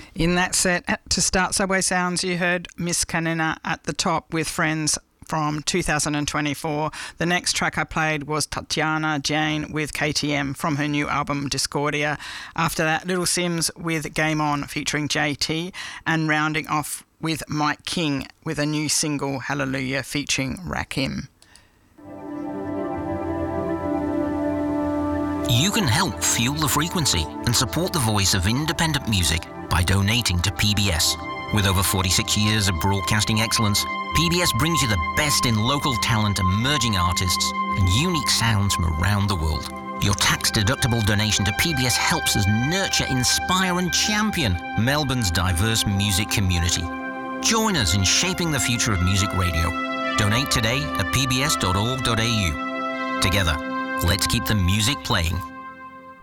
In that set, to start Subway Sounds, you heard Miss Kanina at the top with Friends from 2024. The next track I played was Tatiana Jane with KTM from her new album Discordia. After that, Little Sims with Game On featuring JT, and rounding off with Mike King with a new single, Hallelujah, featuring Rakim. You can help fuel the frequency and support the voice of independent music by donating to PBS. With over 46 years of broadcasting excellence, PBS brings you the best in local talent, emerging artists, and unique sounds from around the world. Your tax-deductible donation to PBS helps us nurture, inspire, and champion Melbourne's diverse music community. Join us in shaping the future of music radio. Donate today at pbs.org.au. Together, let's keep the music playing.